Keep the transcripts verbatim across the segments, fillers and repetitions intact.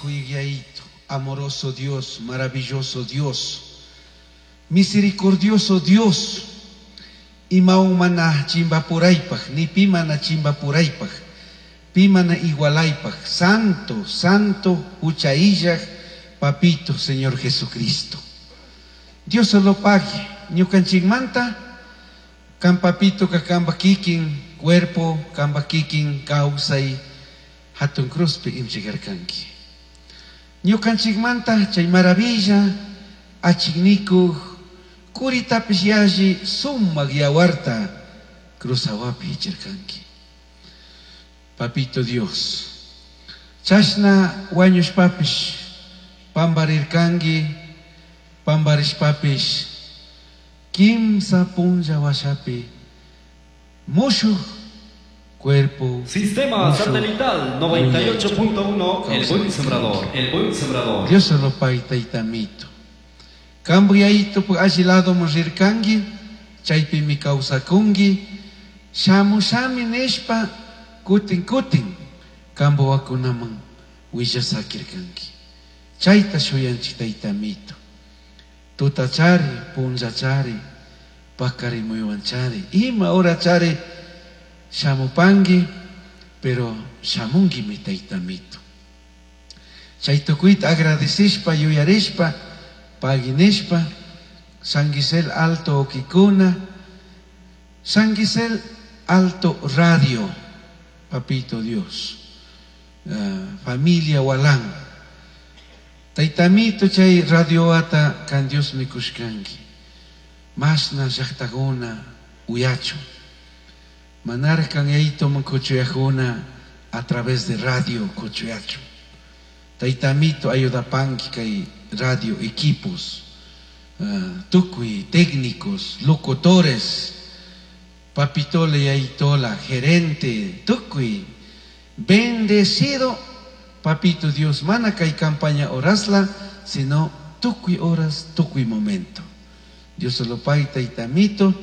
Juigueito, amoroso Dios, maravilloso Dios, misericordioso Dios, imaumana chimbapuraypaj, ni pimana chimbapuraypaj, pimana igualaypaj, santo, santo, uchaillaj, papito, Señor Jesucristo. Dios se lo pague, ñukanchikmanta, kan papito kakamba kikin, cuerpo, kamba kikin, kausay, hatun cruzpi imchigarkanki. Ñukanchikmanta chay maravilla achikniku kuritapish yaji sumak yawarta cruzawapi hichirkanki. Papito Dios, chashna wañushpapish pambarirkanki, pambarishpapish kimsa punja washapi mushu cuerpo. Sistema satelital noventa y ocho punto uno, el buen sembrador, el buen sembrador. Dios se lo paita itamito. Cambiaito por allí lado morirkangi, chaypi mi causa kungi, shamu shami neshpa, kutin kutin, cambo wakunaman, wisha sakirkangi. Chayta shoyanchita itamito. Tutachari, punjachari, pakari muyuanchari, ima ora chari, shamupangi, pero shamungi mitaitamito. Chaytokuit agradecishpa, yuyarishpa, paginishpa, San Gisel Alto Okikuna, San Gisel Alto Radio, papito Dios, uh, familia Walang, taitamito chay radio ata kan Dios mikushkangi, masna jaktaguna uyacho. Manarkan eito man kuchuyajuna a través de radio kuchuyacho. Taitamito ayudapanki kay radio equipos, uh, tukui, técnicos, locutores, papitole yaitola, gerente, tukui, bendecido, papito Dios, mana kay campaña orasla, sino tukui horas, tukui momento. Dios se lo paga taitamito.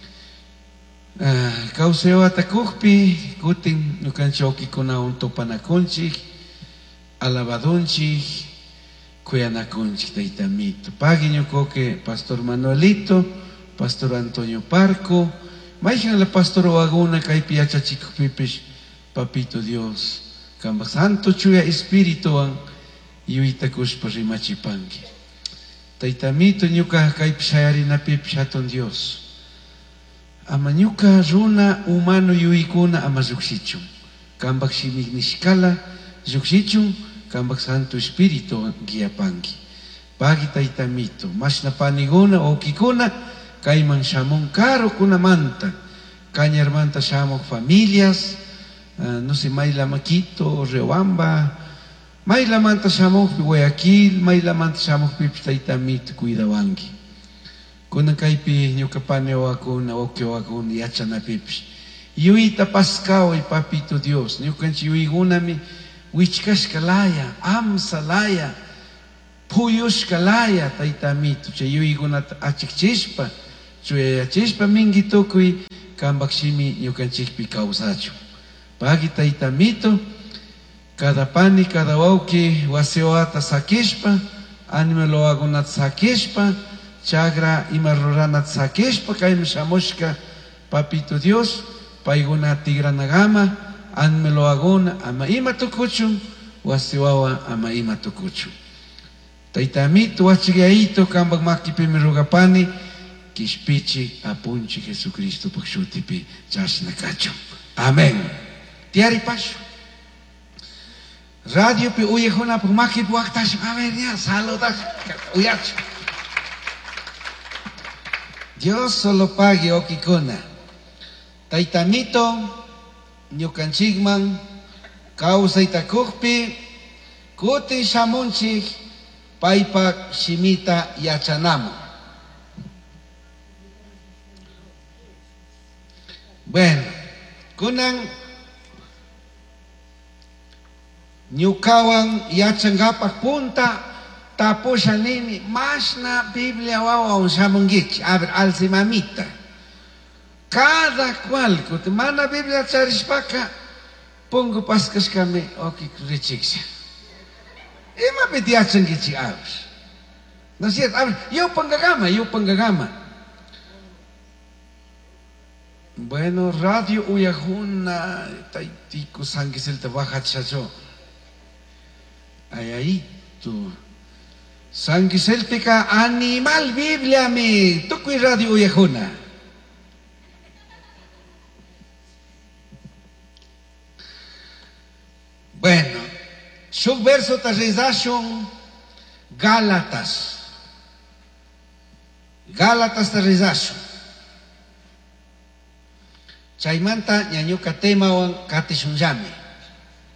Uh, Kauseo atakukpi, kutin nukanchoki kuna un topanakunchik, alabadunchik, kuyanakunchik taitamito. Paguiño coque Pastor Manuelito, Pastor Antonio Parco, maijan la Pastor Waguna, kaipiacha chikupipish, papito Dios, kamba santo chuya espíritu an, yuitakush parimachipangi. Taitamito nyuka kaipshayari napipish haton Dios. Amanyuka runa humano yuikuna ama zuxichun. Kambak shimig nishkala zuxichun, kambak santo espíritu guiapangi. Pagi taitamito, mas na paniguna o kikuna, kaiman shamon karo kuna manta. Kanyar manta shamok familias, uh, no sé, Mayla Maquito, Riobamba, Mayla manta shamok Guayaquil, Mayla manta shamok pipi taitamito, cuidawangi. Kuna kaipi nyukapane wakuna okyo wakuna yachana pipi. Yuita pascao y papito Dios. Nyukanchi yuigunami wichkashkalaya, amsalaya, puyushkalaya taitamito. Che yuiguna achikchispa, chue achishpa mingi tokui kambakshimi nyukanchikpi kausacho. Pagi taitamito, cada pani, cada wauki waseoata sakishpa, animelo agunat sakishpa, chagra imarrorana tsakeshpa kaim shamoshka papito Dios paiguna tigranagama anmelo aguna ama ima tukuchum wasiwawa ama ima tukuchum taitamito wachigaito kambak makipi mirugapani kishpichi apunchi Jesucristo pakshutipi chashnakacho. Amén. Tiari pasho radio pi uyejona por makip waktash. A ver ya saludas uyacho. Dios solo pague okikuna. Taitamito, ñukanchikman, causa itakukpi, kutin shamunchik, paipak shimita yachanamo. Bueno, kunan ñukawan yachangapak punta, taposhanini, masna Biblia wawa un shamungich, a ver, alzimamita. Cada cual, que mana Biblia charishpaka, pongo pascas kami, oki richiksha. me te hacen que te abres. ¿No es cierto? Yo ponga gama, yo ponga gama. Bueno, radio uyajuna, taitico sangue se te baja chacho. Ahí, ahí, tú. Sangue celtica, animal, Biblia, mi. Toco y radio uyajuna. Bueno, su verso tarrization Gálatas. Gálatas tarrization. Chaymanta ñañuka tema wan katishunllami.